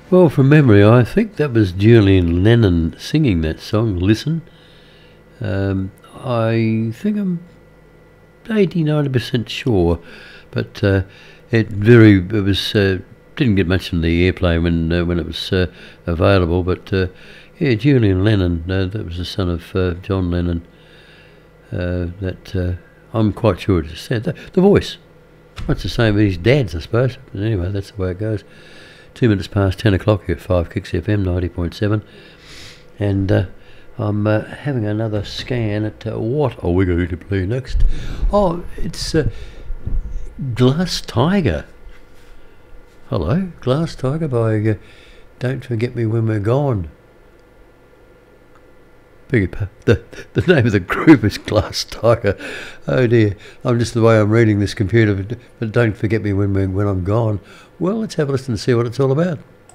Well, from memory, I think that was Julian Lennon singing that song, Listen. I think I'm 80–90% sure, but didn't get much in the airplay when it was available. But yeah, Julian Lennon, that was the son of John Lennon. I'm quite sure it's said the voice. Much the same as his dad's, I suppose. But anyway, that's the way it goes. 2 minutes past 10 o'clock here at 5 Kicks FM 90.7, and I'm having another scan at what are we going to play next? Oh, it's Glass Tiger. Hello, Glass Tiger by Don't Forget Me When We're Gone. The name of the group is Glass Tiger. Oh dear, I'm just the way I'm reading this computer, but Don't Forget Me When I'm Gone. Well, let's have a listen and see what it's all about.